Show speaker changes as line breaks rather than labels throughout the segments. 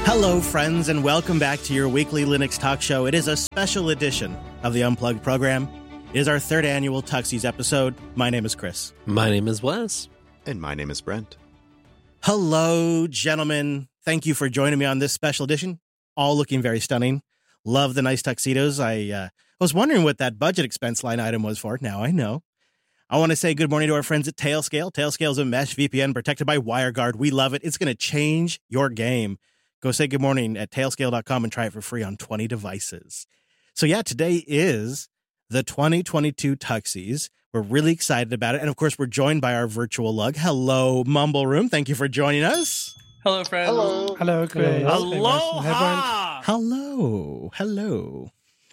Hello, friends, and welcome back to your weekly Linux talk show. It is a special edition of the Unplugged program. It is our third annual Tuxies episode. My name is Chris.
My name is Wes.
And my name is Brent.
Hello, gentlemen. Thank you for joining me on this special edition. All looking very stunning. Love the nice tuxedos. I was wondering what that budget expense line item was for. Now I know. I want to say good morning to our friends at Tailscale. Tailscale is a mesh VPN protected by WireGuard. We love it. It's going to change your game. Go say good morning at tailscale.com and try it for free on 20 devices. So yeah, today is the 2022 Tuxies. We're really excited about it. And of course, we're joined by our virtual lug. Hello, Mumble Room. Thank you for joining us.
Hello, friends.
Hello.
Hello, Chris.
Aloha.
Hello. Hello.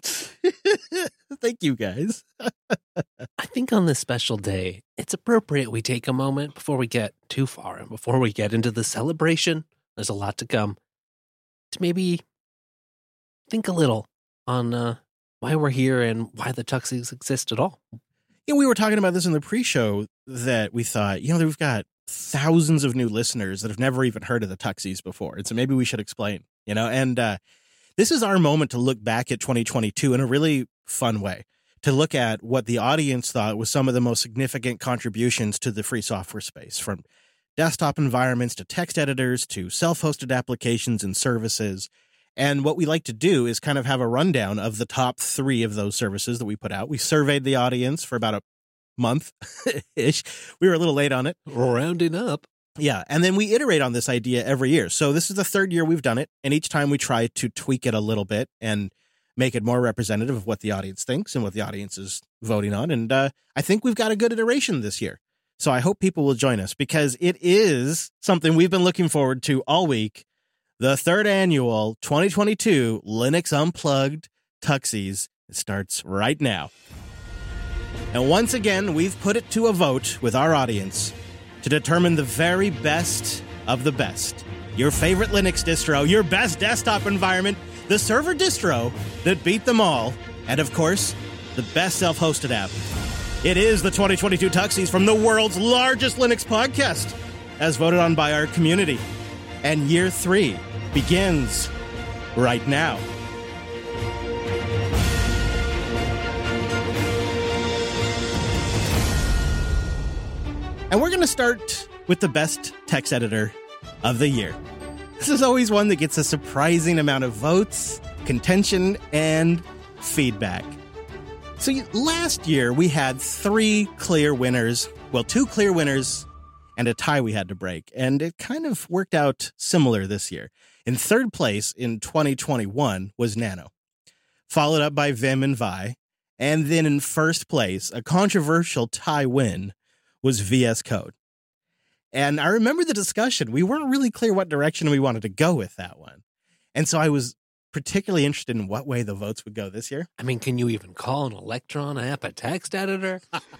Thank you, guys.
I think on this special day, it's appropriate we take a moment before we get too far and before we get into the celebration. There's a lot to come. To maybe think a little on why we're here and why the Tuxies exist at all.
Yeah, we were talking about this in the pre-show that we thought, we've got thousands of new listeners that have never even heard of the Tuxies before. And so maybe we should explain, and this is our moment to look back at 2022 in a really fun way, to look at what the audience thought was some of the most significant contributions to the free software space, from desktop environments to text editors to self-hosted applications and services. And what we like to do is kind of have a rundown of the top 3 of those services that we put out. We surveyed the audience for about a month-ish. We were a little late on it.
Rounding up.
Yeah, and then we iterate on this idea every year. So this is the third year we've done it, and each time we try to tweak it a little bit and make it more representative of what the audience thinks and what the audience is voting on. And I think we've got a good iteration this year. So I hope people will join us because it is something we've been looking forward to all week. The third annual 2022 Linux Unplugged Tuxies. It starts right now. And once again, we've put it to a vote with our audience to determine the very best of the best. Your favorite Linux distro, your best desktop environment, the server distro that beat them all, and of course, the best self-hosted app. It is the 2022 Tuxies from the world's largest Linux podcast, as voted on by our community. And year 3 begins right now. And we're going to start with the best text editor of the year. This is always one that gets a surprising amount of votes, contention, and feedback. So last year, we had 3 clear winners. Well, 2 clear winners and a tie we had to break. And it kind of worked out similar this year. In third place in 2021 was Nano, followed up by Vim and Vi. And then in first place, a controversial tie win, was VS Code. And I remember the discussion. We weren't really clear what direction we wanted to go with that one. And so I was particularly interested in what way the votes would go this year.
I mean, can you even call an Electron app a text editor?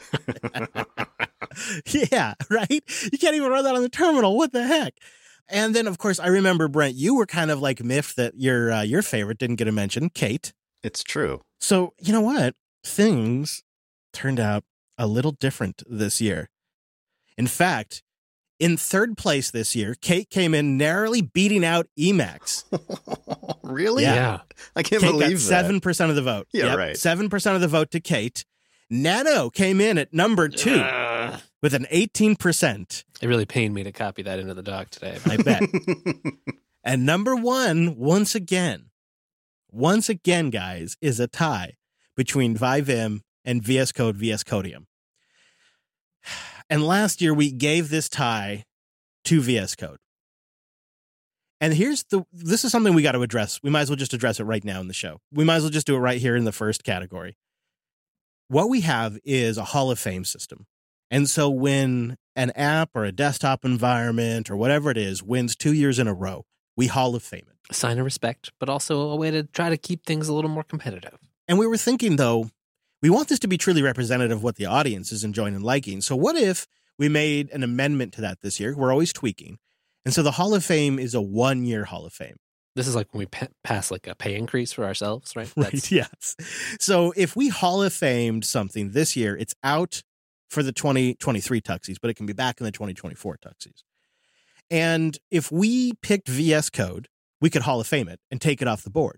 Yeah, right? You can't even run that on the terminal. What the heck? And then, of course, I remember, Brent, you were kind of like miffed that your favorite didn't get a mention, Kate.
It's true.
So, you know what? Things turned out a little different this year. In fact, in third place this year, Kate came in narrowly beating out Emacs.
Really?
Yeah.
I can't
Kate
believe
got
that.
7% of the vote.
Yeah,
Yep,
right.
7% of the vote to Kate. Nano came in at number 2 with an 18%.
It really pained me to copy that into the doc today.
I bet. And number 1, once again, guys, is a tie between ViVim and VS Code, VS Codium. And last year, we gave this tie to VS Code. And this is something we got to address. We might as well just address it right now in the show. We might as well just do it right here in the first category. What we have is a Hall of Fame system. And so when an app or a desktop environment or whatever it is wins 2 years in a row, we Hall of Fame it.
A sign of respect, but also a way to try to keep things a little more competitive.
And we were thinking, though, we want this to be truly representative of what the audience is enjoying and liking. So what if we made an amendment to that this year? We're always tweaking. And so the Hall of Fame is a 1-year Hall of Fame.
This is like when we pass like a pay increase for ourselves, right?
Right, yes. So if we Hall of Famed something this year, it's out for the 2023 Tuxies, but it can be back in the 2024 Tuxies. And if we picked VS Code we could Hall of Fame it and take it off the board.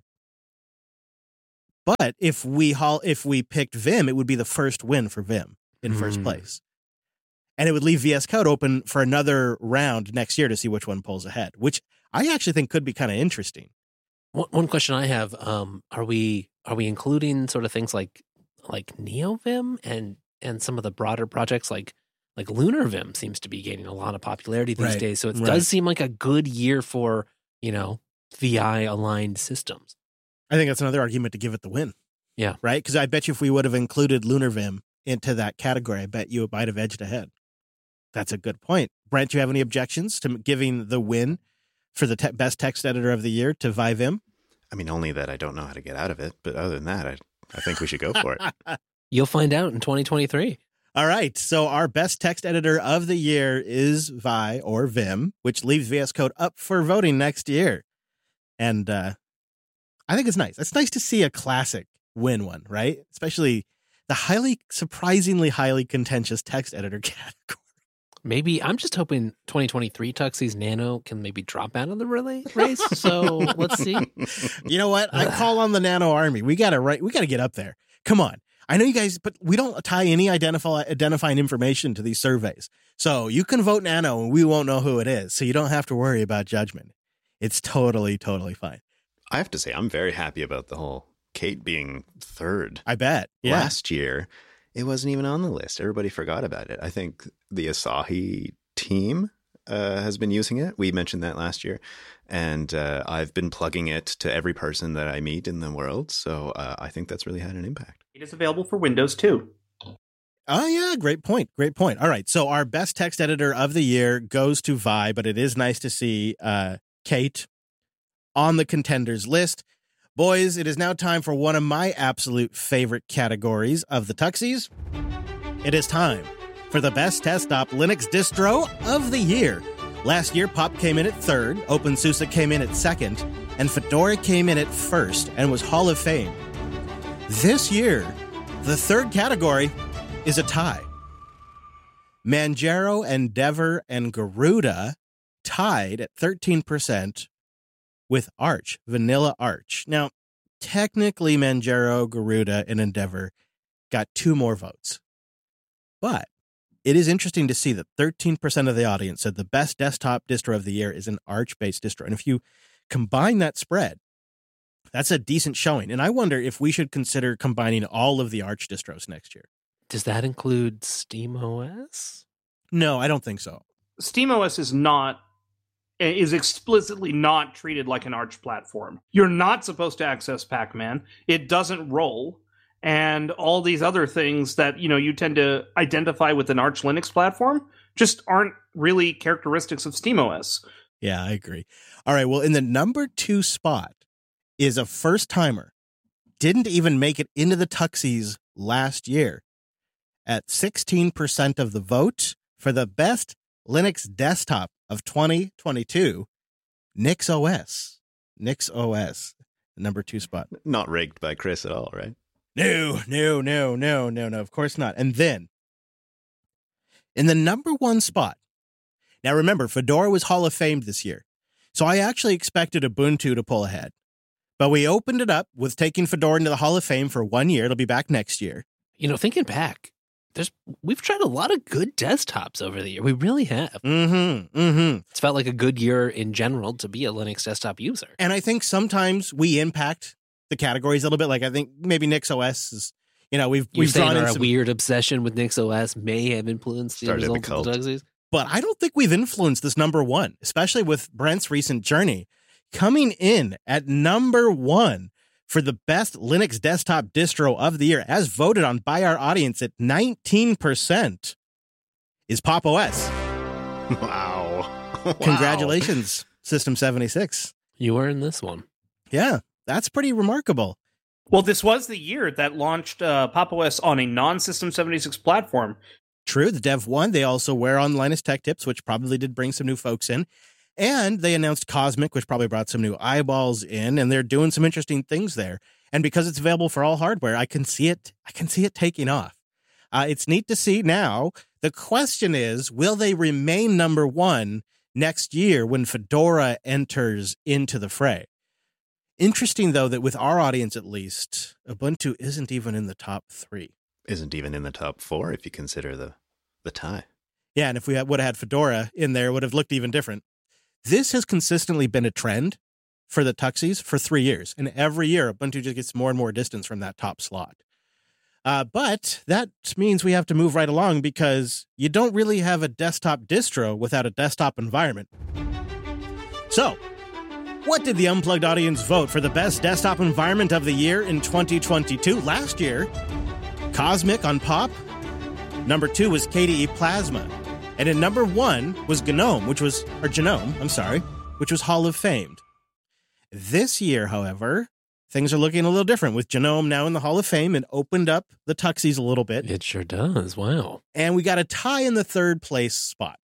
But if we picked Vim, it would be the first win for Vim in first place. And it would leave VS Code open for another round next year to see which one pulls ahead, which I actually think could be kind of interesting.
One question I have, are we including sort of things like NeoVim and some of the broader projects like Lunar Vim seems to be gaining a lot of popularity these days. So it does seem like a good year for, VI aligned systems.
I think that's another argument to give it the win.
Yeah.
Right? Because I bet you if we would have included Lunar Vim into that category, I bet you it might have edged ahead. That's a good point. Brent, do you have any objections to giving the win for the best text editor of the year to ViVim?
I mean, only that I don't know how to get out of it. But other than that, I think we should go for it.
You'll find out in 2023.
All right. So our best text editor of the year is Vi or Vim, which leaves VS Code up for voting next year. And I think it's nice. It's nice to see a classic win one, right? Especially the surprisingly highly contentious text editor category.
Maybe I'm just hoping 2023 Tuxies Nano can maybe drop out of the race. So let's see.
You know what? I call on the Nano Army. We got to get up there. Come on. I know you guys, but we don't tie any identifying information to these surveys. So you can vote Nano and we won't know who it is. So you don't have to worry about judgment. It's totally, totally fine.
I have to say, I'm very happy about the whole Kate being third.
I bet. Yeah.
Last year, it wasn't even on the list. Everybody forgot about it. I think the Asahi team has been using it. We mentioned that last year. And I've been plugging it to every person that I meet in the world. So I think that's really had an impact.
It is available for Windows too.
Oh, yeah. Great point. Great point. All right. So our best text editor of the year goes to Vi, but it is nice to see Kate on the contenders list. Boys, it is now time for one of my absolute favorite categories of the Tuxies. It is time for the best desktop Linux distro of the year. Last year, Pop came in at third, OpenSUSE came in at second, and Fedora came in at first and was Hall of Fame. This year, the third category is a tie. Manjaro, Endeavor, and Garuda tied at 13% with Arch, Vanilla Arch. Now, technically, Manjaro, Garuda, and Endeavor got 2 more votes. But it is interesting to see that 13% of the audience said the best desktop distro of the year is an Arch-based distro. And if you combine that spread, that's a decent showing. And I wonder if we should consider combining all of the Arch distros next year.
Does that include SteamOS?
No, I don't think so.
SteamOS is explicitly not treated like an Arch platform. You're not supposed to access Pac-Man. It doesn't roll. And all these other things that, you tend to identify with an Arch Linux platform just aren't really characteristics of SteamOS.
Yeah, I agree. All right, well, in the number 2 spot is a first-timer. Didn't even make it into the Tuxies last year. At 16% of the vote for the best Linux desktop of 2022, NixOS. NixOS, the number 2 spot.
Not rigged by Chris at all, right?
No, of course not. And then, in the number 1 spot, now remember, Fedora was Hall of Fame this year, so I actually expected Ubuntu to pull ahead. But we opened it up with taking Fedora into the Hall of Fame for 1 year. It'll be back next year.
Thinking back, we've tried a lot of good desktops over the year. We really have. It's felt like a good year in general to be a Linux desktop user.
And I think sometimes we impact the categories a little bit. Like I think maybe NixOS is, we've
drawn
in
our
some
weird obsession with NixOS may have influenced the results of the Tuxies.
But I don't think we've influenced this number 1, especially with Brent's recent journey. Coming in at number 1 for the best Linux desktop distro of the year, as voted on by our audience at 19%, is Pop! OS.
Wow.
Congratulations, System 76.
You earned this one.
Yeah, that's pretty remarkable.
Well, this was the year that launched Pop! OS on a non-System 76 platform.
True, the Dev 1, they also were on Linus Tech Tips, which probably did bring some new folks in. And they announced Cosmic, which probably brought some new eyeballs in, and they're doing some interesting things there. And because it's available for all hardware, I can see it taking off. It's neat to see now. The question is, will they remain number 1 next year when Fedora enters into the fray. Interesting, though, that with our audience at least, Ubuntu isn't even in the top 3.
Isn't even in the top 4 if you consider the tie.
Yeah, and if we would have had Fedora in there, it would have looked even different. This has consistently been a trend for the Tuxies for 3 years. And every year, Ubuntu just gets more and more distance from that top slot. But that means we have to move right along because you don't really have a desktop distro without a desktop environment. So, what did the Unplugged audience vote for the best desktop environment of the year in 2022? Last year, Cosmic on Pop. Number 2 was KDE Plasma. And in number 1 was Genome, which was Hall of Famed. This year, however, things are looking a little different with Genome now in the Hall of Fame and opened up the Tuxies a little bit.
It sure does. Wow.
And we got a tie in the 3rd place spot.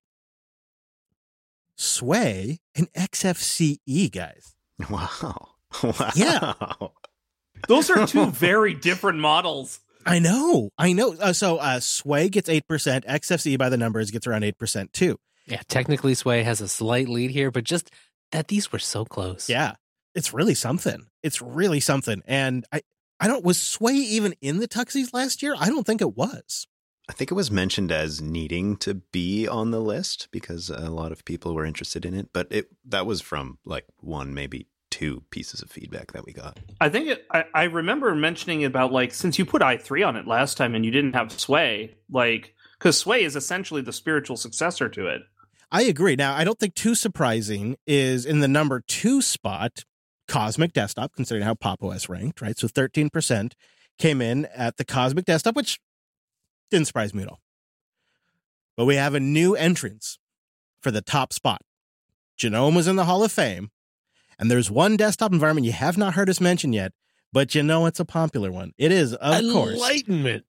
Sway and XFCE, guys.
Wow.
Yeah.
Those are 2 very different models.
I know. So Sway gets 8%. XFCE by the numbers gets around 8% too.
Yeah, technically Sway has a slight lead here, but just that these were so close.
Yeah. It's really something. And was Sway even in the Tuxies last year? I don't think it was.
I think it was mentioned as needing to be on the list because a lot of people were interested in it, but that was from like 1, maybe 2 pieces of feedback that we got.
I think I remember mentioning about like, since you put i3 on it last time and you didn't have Sway, like, because Sway is essentially the spiritual successor to it.
I agree. Now, I don't think too surprising is in the number 2 spot, Cosmic Desktop, considering how Pop! OS ranked, right? So 13% came in at the Cosmic Desktop, which didn't surprise me at all. But we have a new entrance for the top spot. Genome was in the Hall of Fame, and there's one desktop environment you have not heard us mention yet, but you know it's a popular one. It is, of course.
Enlightenment.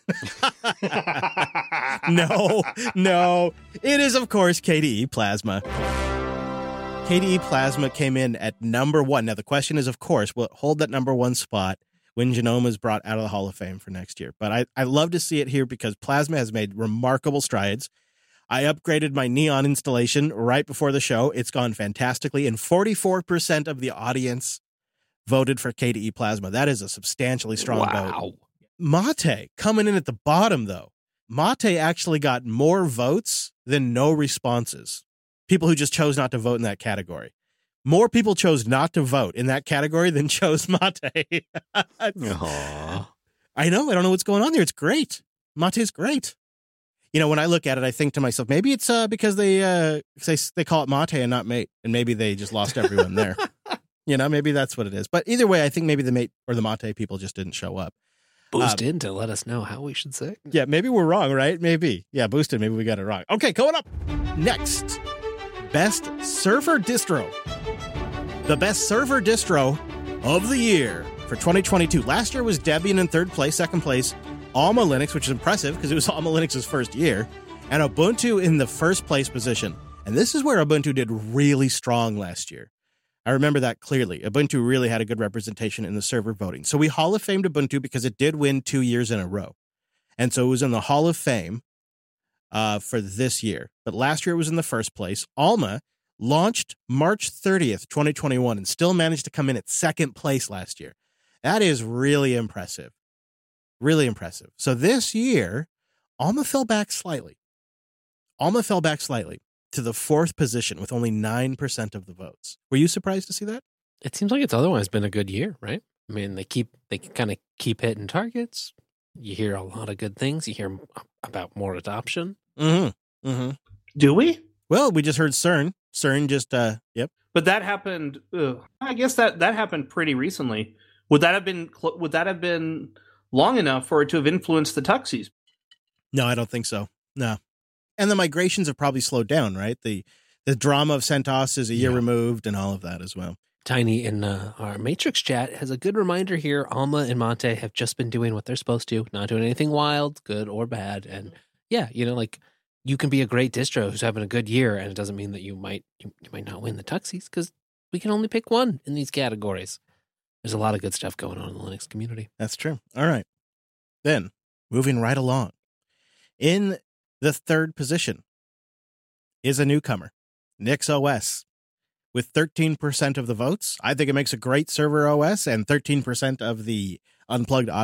No. It is, of course, KDE Plasma. KDE Plasma came in at number 1. Now, the question is, of course, will it hold that number 1 spot when Genome is brought out of the Hall of Fame for next year? But I love to see it here because Plasma has made remarkable strides. I upgraded my Neon installation right before the show. It's gone fantastically, and 44% of the audience voted for KDE Plasma. That is a substantially strong vote. Mate coming in at the bottom, though. Mate actually got more votes than no responses. People who just chose not to vote in that category. More people chose not to vote in that category than chose Mate.
Aww.
I know. I don't know what's going on there. It's great. Mate's great. You know, when I look at it, I think to myself, maybe it's because they call it Mate and not Mate, and maybe they just lost everyone there. You know, maybe that's what it is. But either way, I think maybe the Mate or the Mate people just didn't show up.
Boost in to let us know how we should say.
Yeah, maybe we're wrong, right? Maybe. Yeah, boosted. Maybe we got it wrong. Okay, going up. Next, best server distro. The best server distro of the year for 2022. Last year was Debian in 3rd place, 2nd place, Alma Linux, which is impressive because it was Alma Linux's first year, and Ubuntu in the 1st place position. And this is where Ubuntu did really strong last year. I remember that clearly. Ubuntu really had a good representation in the server voting. So we Hall of Famed Ubuntu because it did win 2 years in a row. And so it was in the Hall of Fame for this year. But last year it was in the 1st place. Alma launched March 30th, 2021, and still managed to come in at 2nd place last year. That is really impressive. Really impressive. So this year, Alma fell back slightly. To the 4th position with only 9% of the votes. Were you surprised to see that?
It seems like it's otherwise been a good year, right? I mean, they kind of keep hitting targets. You hear a lot of good things. You hear about more adoption.
Mm-hmm. Mm-hmm.
Do we?
Well, we just heard CERN. CERN just, yep.
But that happened. I guess that happened pretty recently. Would that have been long enough for it to have influenced the Tuxies?
No, I don't think so. No. And the migrations have probably slowed down, right? The drama of CentOS is a year removed and all of that as well.
Tiny in our Matrix chat has a good reminder here. Alma and Mate have just been doing what they're supposed to, not doing anything wild, good or bad. And yeah, you know, like you can be a great distro who's having a good year, and it doesn't mean that you might not win the Tuxies because we can only pick one in these categories. There's a lot of good stuff going on in the Linux community.
That's true. All right. Then, moving right along. In the 3rd position is a newcomer. Nix OS. With 13% of the votes, I think it makes a great server OS, and 13% of the Unplugged Audio